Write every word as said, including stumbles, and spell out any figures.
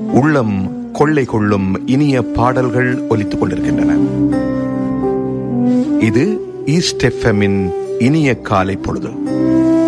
உள்ளம் கொள்ளை கொள்ளும் இனிய பாடல்கள் ஒலித்துக் கொண்டிருக்கின்றன. இது ஈஸ்ட் எஃப்எம்மின் இனிய காலை பொழுது.